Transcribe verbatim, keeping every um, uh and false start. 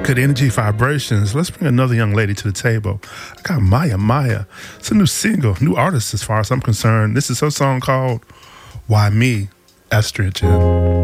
Good energy vibrations. Let's bring another young lady to the table. I got Maya Maya. It's a new single, new artist as far as I'm concerned. This is her song called Why Me, Astrid Jen.